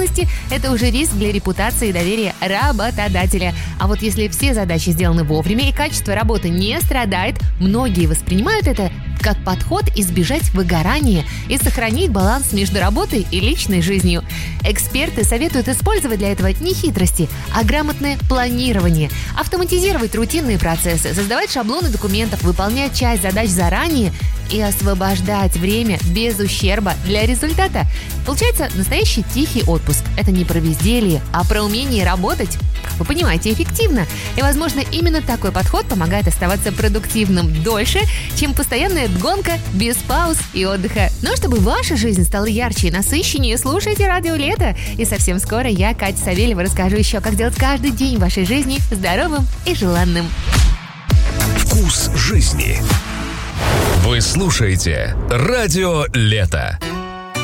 эффективности, это уже риск для репутации и доверия работодателя. А вот если все задачи сделаны вовремя и качество работы не страдает, многие воспринимают это как подход избежать выгорания и сохранить баланс между работой и личной жизнью. Эксперты советуют использовать для этого не хитрости, а грамотное планирование, автоматизировать рутинные процессы, создавать шаблоны документов, выполнять часть задач заранее и освобождать время без ущерба для результата. Получается настоящий тихий отпуск. Это не про безделье, а про умение работать, как вы понимаете, эффективно. И, возможно, именно такой подход помогает оставаться продуктивным дольше, чем постоянная гонка без пауз и отдыха. Ну а чтобы ваша жизнь стала ярче и насыщеннее, слушайте «Радио Лето». И совсем скоро я, Катя Савельева, расскажу еще, как сделать каждый день вашей жизни здоровым и желанным. Вкус жизни. Вы слушаете «Радио Лето».